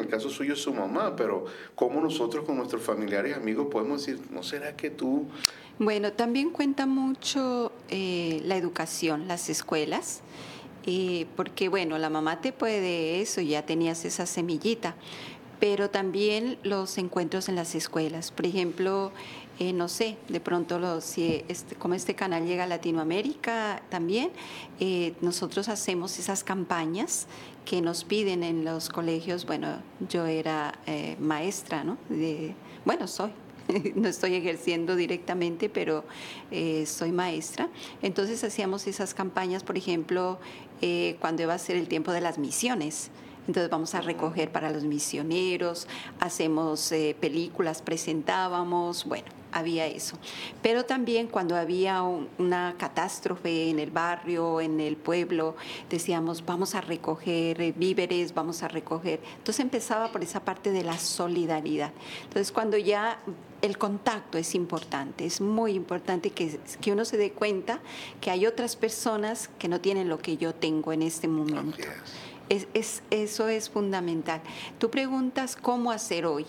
el caso suyo es su mamá, pero ¿cómo nosotros con nuestros familiares y amigos podemos decir, ¿no será que tú? Bueno, también cuenta mucho la educación, las escuelas, porque bueno, la mamá te puede eso, ya tenías esa semillita, pero también los encuentros en las escuelas. Por ejemplo, no sé, de pronto si como este canal llega a Latinoamérica también, nosotros hacemos esas campañas que nos piden en los colegios. Bueno, yo era maestra, ¿no? Bueno, soy. No estoy ejerciendo directamente, pero soy maestra. Entonces hacíamos esas campañas, por ejemplo, cuando iba a ser el tiempo de las misiones. Entonces vamos a recoger para los misioneros, hacemos películas, presentábamos, bueno, había eso. Pero también cuando había una catástrofe en el barrio, en el pueblo, decíamos, vamos a recoger víveres, vamos a recoger. Entonces empezaba por esa parte de la solidaridad. Entonces cuando ya el contacto es importante, es muy importante que uno se dé cuenta que hay otras personas que no tienen lo que yo tengo en este momento. Eso es fundamental. Tú preguntas cómo hacer hoy.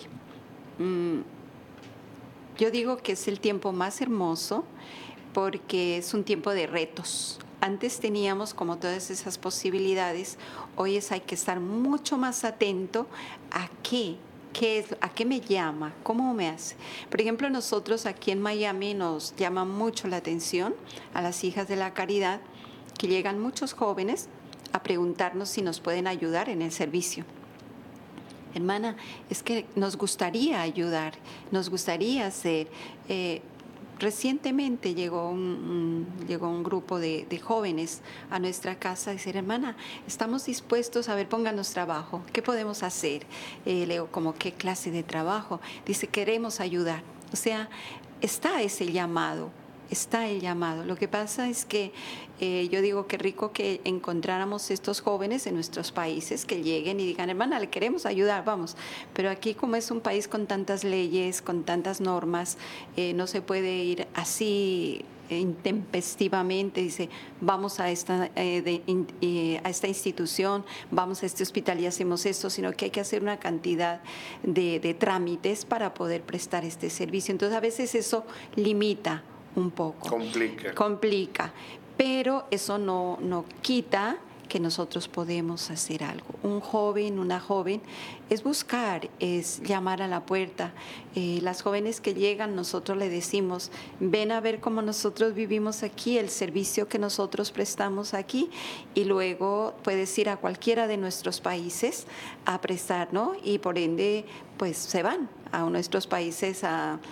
Yo digo que es el tiempo más hermoso porque es un tiempo de retos. Antes teníamos como todas esas posibilidades, hoy hay que estar mucho más atento a a qué me llama, cómo me hace. Por ejemplo, nosotros aquí en Miami nos llama mucho la atención a las hijas de la caridad, que llegan muchos jóvenes a preguntarnos si nos pueden ayudar en el servicio. Hermana, es que nos gustaría ayudar, nos gustaría hacer. Recientemente llegó un grupo de jóvenes a nuestra casa y decir, hermana, estamos dispuestos, a ver, pónganos trabajo, ¿qué podemos hacer? Le digo, ¿cómo qué clase de trabajo? Dice, queremos ayudar. O sea, está ese llamado. Está el llamado. Lo que pasa es que yo digo que rico que encontráramos estos jóvenes en nuestros países que lleguen y digan, hermana, le queremos ayudar, vamos. Pero aquí como es un país con tantas leyes, con tantas normas, no se puede ir así intempestivamente, dice, vamos a esta institución, vamos a este hospital y hacemos esto, sino que hay que hacer una cantidad de trámites para poder prestar este servicio. Entonces a veces eso limita un poco. Complica. Pero eso no quita que nosotros podemos hacer algo. Un joven, una joven, es buscar, es llamar a la puerta. Las jóvenes que llegan, nosotros le decimos, ven a ver cómo nosotros vivimos aquí, el servicio que nosotros prestamos aquí, y luego puedes ir a cualquiera de nuestros países a prestar, ¿no? Y por ende, pues se van a nuestros países,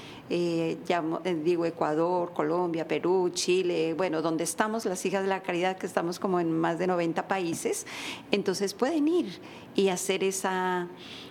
Ecuador, Colombia, Perú, Chile, bueno, donde estamos las hijas de la caridad, que estamos como en más de 90 países, entonces pueden ir y hacer esa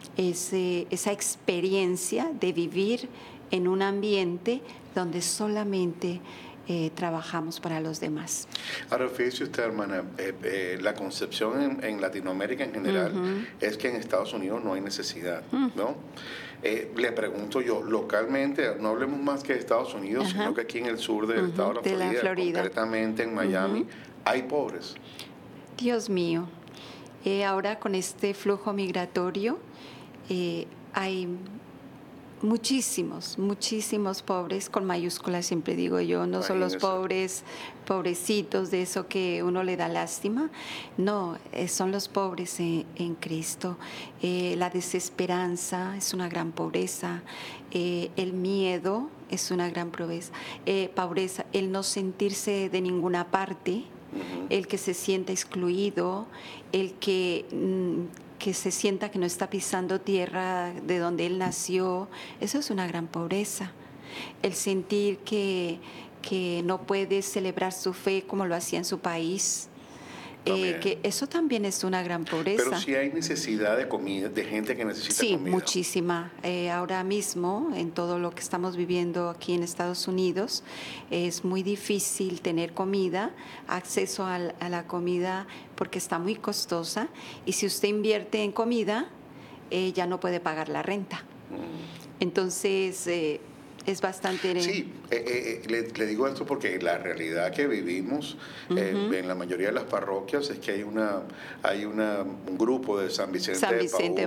experiencia de vivir en un ambiente donde solamente trabajamos para los demás. Ahora, fíjese usted, hermana, la concepción en Latinoamérica en general es que en Estados Unidos no hay necesidad, ¿no? Le pregunto yo, localmente, no hablemos más que de Estados Unidos, sino que aquí en el sur del estado de la Florida, concretamente en Miami, hay pobres. Dios mío, ahora con este flujo migratorio hay muchísimos pobres, con mayúsculas siempre digo yo, no son los pobres, pobrecitos de eso que uno le da lástima, no, son los pobres en Cristo. La desesperanza es una gran pobreza, el miedo es una gran pobreza, el no sentirse de ninguna parte, el que se sienta excluido, el que se sienta que no está pisando tierra de donde él nació, eso es una gran pobreza. El sentir que no puede celebrar su fe como lo hacía en su país, que eso también es una gran pobreza. Pero sí hay necesidad de comida, de gente que necesita comida. Sí, muchísima. Ahora mismo, en todo lo que estamos viviendo aquí en Estados Unidos, es muy difícil tener comida, acceso a la comida, porque está muy costosa. Y si usted invierte en comida, ya no puede pagar la renta. Entonces, es bastante... Sí, le digo esto porque la realidad que vivimos en la mayoría de las parroquias es que hay un grupo de San Vicente de Paúl